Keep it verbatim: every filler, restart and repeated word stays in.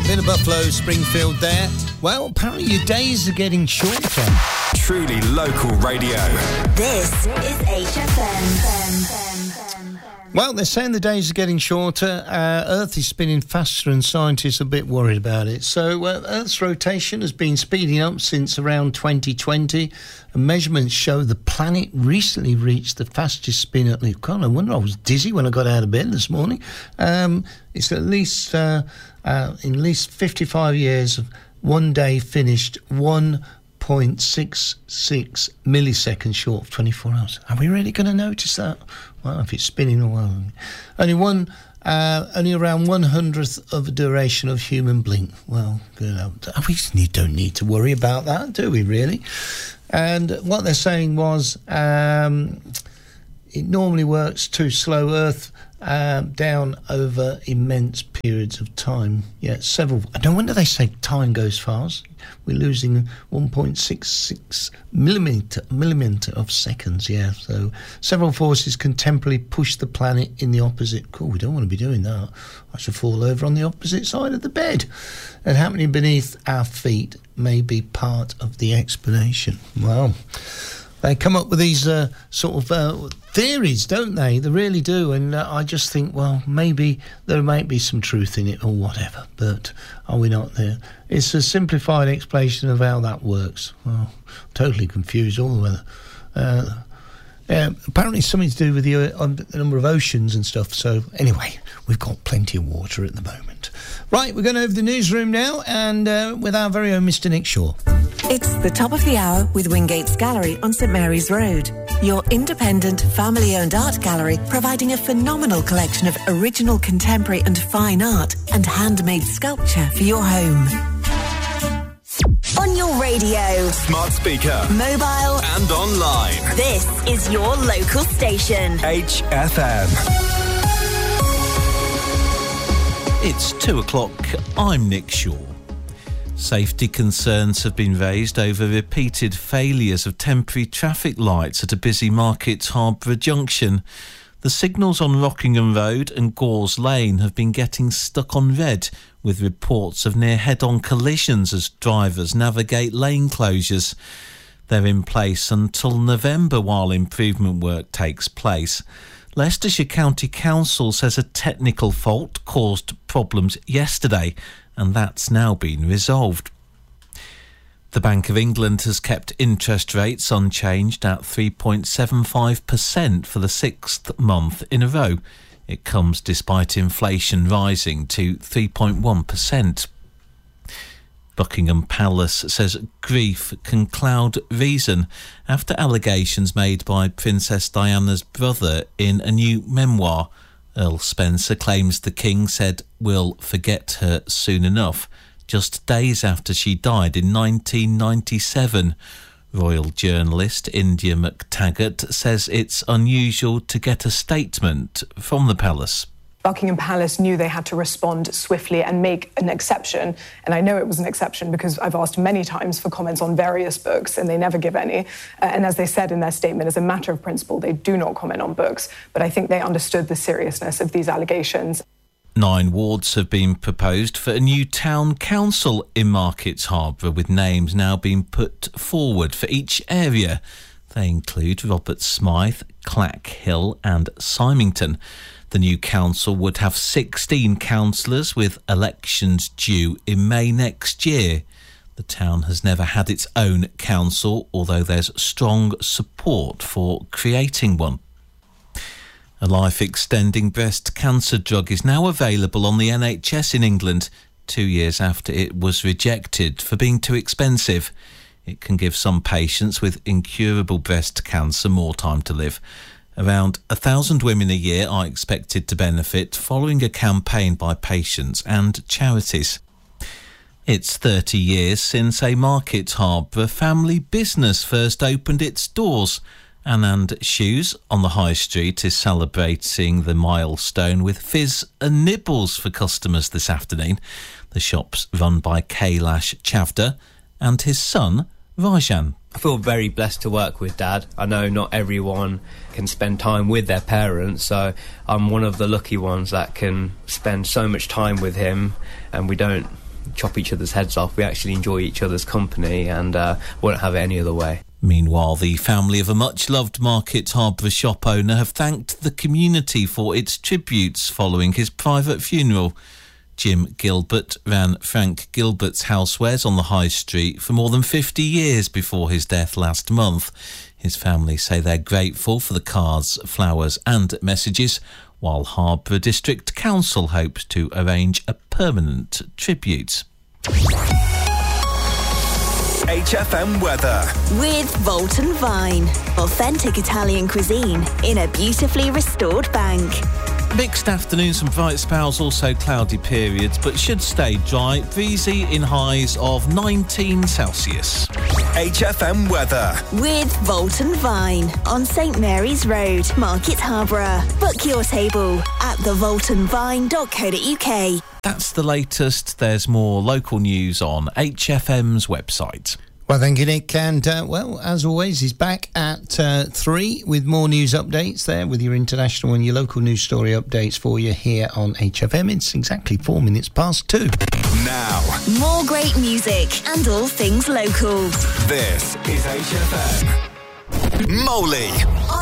bit of Buffalo Springfield there. Well, apparently your days are getting shorter. Truly local radio. This is H F M. Well, they're saying the days are getting shorter. Uh, Earth is spinning faster and scientists are a bit worried about it. So uh, Earth's rotation has been speeding up since around twenty twenty. And measurements show the planet recently reached the fastest spin at least. God, I wonder, I was dizzy when I got out of bed this morning. Um, it's at least, uh, uh, in at least fifty-five years, of one day finished one point six six milliseconds short of twenty-four hours. Are we really going to notice that? Well, if it's spinning all over. Only one, uh, only around one hundredth of the duration of human blink. Well, you know, we need, don't need to worry about that, do we, really? And what they're saying was um, it normally works to slow Earth um, down over immense periods of time. Yeah, several. No wonder they say time goes fast. We're losing one point six six millimetre, millimetre of seconds, yeah. So several forces can temporarily push the planet in the opposite. Cool, we don't want to be doing that. I should fall over on the opposite side of the bed. And happening beneath our feet may be part of the explanation. Well, they come up with these uh, sort of uh, theories, don't they? They really do. And uh, I just think, well, maybe there might be some truth in it or whatever. But are we not there? It's a simplified explanation of how that works. Well, totally confused all the way. Uh, uh, apparently something to do with the, uh, the number of oceans and stuff. So anyway, we've got plenty of water at the moment. Right, we're going over to the newsroom now and uh, with our very own Mister Nick Shaw. It's the top of the hour with Wingate's Gallery on St Mary's Road. Your independent, family-owned art gallery providing a phenomenal collection of original contemporary and fine art and handmade sculpture for your home. On your radio, Smart speaker, mobile and online. This is your local station. H F M. It's two o'clock. I'm Nick Shaw. Safety concerns have been raised over repeated failures of temporary traffic lights at a busy Market Harborough junction. The signals on Rockingham Road and Gores Lane have been getting stuck on red, with reports of near head-on collisions as drivers navigate lane closures. They're in place until November while improvement work takes place. Leicestershire County Council says a technical fault caused problems yesterday, and that's now been resolved. The Bank of England has kept interest rates unchanged at three point seven five percent for the sixth month in a row. It comes despite inflation rising to three point one percent. Buckingham Palace says grief can cloud reason after allegations made by Princess Diana's brother in a new memoir. Earl Spencer claims the King said, "We'll forget her soon enough," just days after she died in nineteen ninety-seven. Royal journalist India McTaggart says it's unusual to get a statement from the palace. Buckingham Palace knew they had to respond swiftly and make an exception. And I know it was an exception because I've asked many times for comments on various books and they never give any. Uh, and as they said in their statement, as a matter of principle, they do not comment on books. But I think they understood the seriousness of these allegations. Nine wards have been proposed for a new town council in Market Harborough, with names now being put forward for each area. They include Robert Smythe, Clack Hill and Symington. The new council would have sixteen councillors, with elections due in May next year. The town has never had its own council, although there's strong support for creating one. A life-extending breast cancer drug is now available on the N H S in England, two years after it was rejected for being too expensive. It can give some patients with incurable breast cancer more time to live. Around a thousand women a year are expected to benefit following a campaign by patients and charities. It's thirty years since a Market Harborough family business first opened its doors. Anand Shoes on the High Street is celebrating the milestone with fizz and nibbles for customers this afternoon. The shop's run by Kailash Chavda and his son, Rajan. I feel very blessed to work with Dad. I know not everyone can spend time with their parents, so I'm one of the lucky ones that can spend so much time with him, and we don't chop each other's heads off. We actually enjoy each other's company and uh, wouldn't have it any other way. Meanwhile, the family of a much-loved Market Harborough shop owner have thanked the community for its tributes following his private funeral. Jim Gilbert ran Frank Gilbert's Housewares on the High Street for more than fifty years before his death last month. His family say they're grateful for the cards, flowers and messages, while Harborough District Council hopes to arrange a permanent tribute. H F M weather. With Volton Vine. Authentic Italian cuisine in a beautifully restored bank. Mixed afternoons and bright spells, also cloudy periods, but should stay dry. Breezy in highs of nineteen Celsius. H F M weather. With Volton Vine on St Mary's Road, Market Harborough. Book your table at the volton vine dot co dot uk. That's the latest. There's more local news on H F M's website. Well, thank you, Nick. And, uh, well, as always, he's back at uh, three with more news updates there with your international and your local news story updates for you here on H F M. It's exactly four minutes past two. Now, More great music and all things local. this is H F M. Moley.